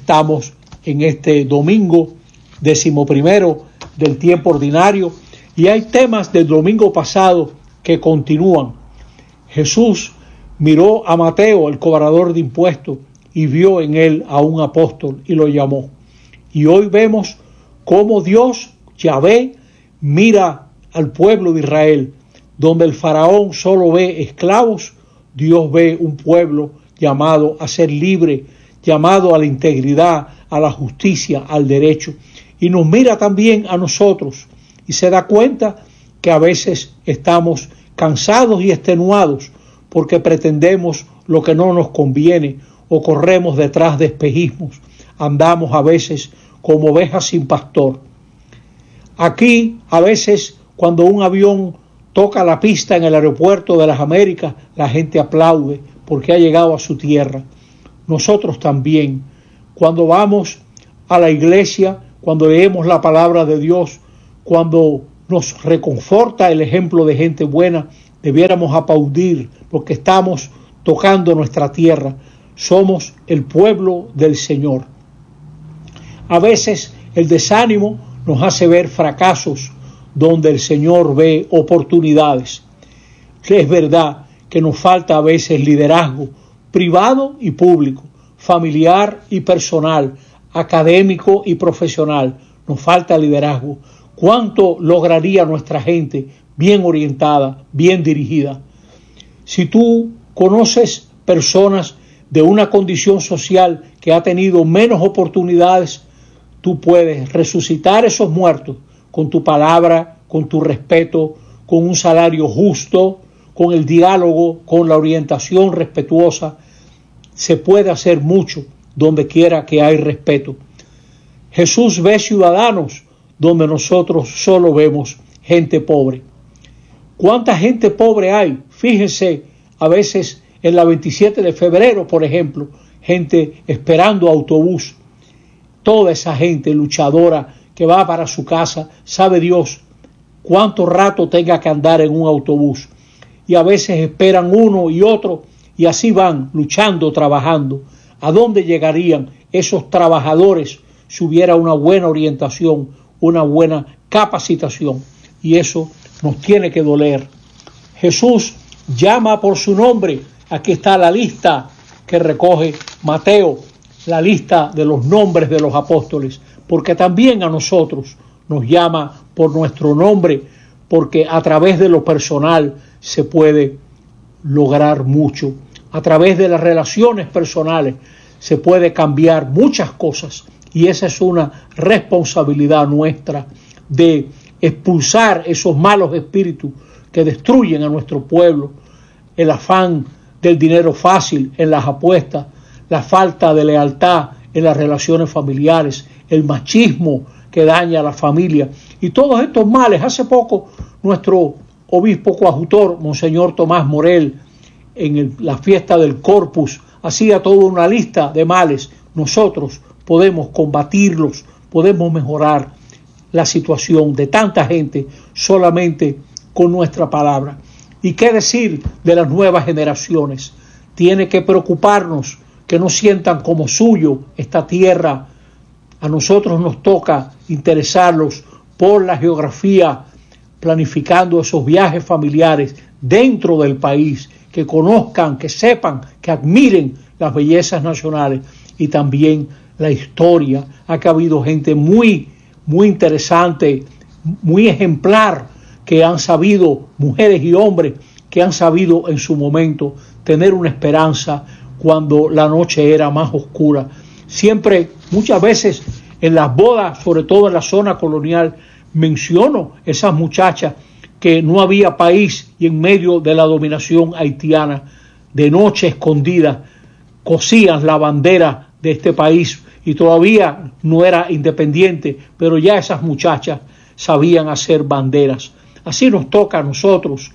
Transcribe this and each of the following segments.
Estamos en este domingo 11º del tiempo ordinario y hay temas del domingo pasado que continúan. Jesús miró a Mateo, el cobrador de impuestos, y vio en él a un apóstol y lo llamó. Y hoy vemos cómo Dios, Yahvé, mira al pueblo de Israel. Donde el faraón solo ve esclavos, Dios ve un pueblo llamado a ser libre, llamado a la integridad, a la justicia, al derecho. Y nos mira también a nosotros y se da cuenta que a veces estamos cansados y extenuados porque pretendemos lo que no nos conviene o corremos detrás de espejismos. Andamos a veces como ovejas sin pastor. Aquí, a veces, cuando un avión toca la pista en el aeropuerto de las Américas, la gente aplaude porque ha llegado a su tierra. Nosotros también, cuando vamos a la iglesia, cuando leemos la palabra de Dios, cuando nos reconforta el ejemplo de gente buena, debiéramos aplaudir porque estamos tocando nuestra tierra. Somos el pueblo del Señor. A veces el desánimo nos hace ver fracasos donde el Señor ve oportunidades. Es verdad que nos falta a veces liderazgo privado y público, familiar y personal, académico y profesional. Nos falta liderazgo. ¿Cuánto lograría nuestra gente bien orientada, bien dirigida? Si tú conoces personas de una condición social que ha tenido menos oportunidades, tú puedes resucitar esos muertos con tu palabra, con tu respeto, con un salario justo, con el diálogo, con la orientación respetuosa. Se puede hacer mucho donde quiera que hay respeto. Jesús ve ciudadanos donde nosotros solo vemos gente pobre. ¿Cuánta gente pobre hay? Fíjense, a veces en la 27 de febrero, por ejemplo, gente esperando autobús. Toda esa gente luchadora que va para su casa, sabe Dios cuánto rato tenga que andar en un autobús. Y a veces esperan uno y otro y así van luchando, trabajando. ¿A dónde llegarían esos trabajadores si hubiera una buena orientación, una buena capacitación? Y eso nos tiene que doler. Jesús llama por su nombre. Aquí está la lista que recoge Mateo, la lista de los nombres de los apóstoles, porque también a nosotros nos llama por nuestro nombre, porque a través de lo personal se puede lograr mucho. A través de las relaciones personales se puede cambiar muchas cosas y esa es una responsabilidad nuestra de expulsar esos malos espíritus que destruyen a nuestro pueblo, el afán del dinero fácil en las apuestas, la falta de lealtad en las relaciones familiares, el machismo que daña a la familia y todos estos males. Hace poco nuestro obispo coadjutor, Monseñor Tomás Morel, en la fiesta del Corpus, hacía toda una lista de males. Nosotros podemos combatirlos, podemos mejorar la situación de tanta gente solamente con nuestra palabra. ¿Y qué decir de las nuevas generaciones? Tiene que preocuparnos que no sientan como suyo esta tierra. A nosotros nos toca interesarlos por la geografía, planificando esos viajes familiares dentro del país, que conozcan, que sepan, que admiren las bellezas nacionales y también la historia. Ha habido gente muy interesante, muy ejemplar, que han sabido, mujeres y hombres, que han sabido en su momento tener una esperanza cuando la noche era más oscura. Siempre, muchas veces en las bodas, sobre todo en la zona colonial, menciono esas muchachas que no había país y en medio de la dominación haitiana, de noche escondidas, cosían la bandera de este país y todavía no era independiente, pero ya esas muchachas sabían hacer banderas. Así nos toca a nosotros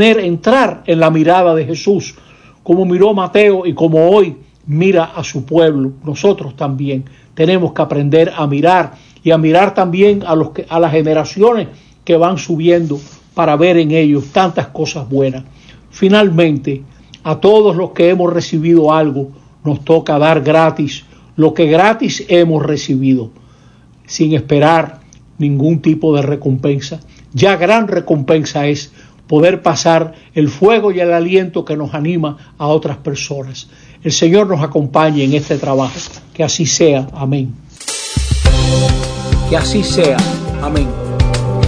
entrar en la mirada de Jesús, como miró Mateo y como hoy mira a su pueblo. Nosotros también tenemos que aprender a mirar y a mirar también a las generaciones que van subiendo para ver en ellos tantas cosas buenas. Finalmente, a todos los que hemos recibido algo, nos toca dar gratis lo que gratis hemos recibido, sin esperar ningún tipo de recompensa. Ya gran recompensa es poder pasar el fuego y el aliento que nos anima a otras personas. El Señor nos acompañe en este trabajo. Que así sea. Amén. Que así sea. Amén.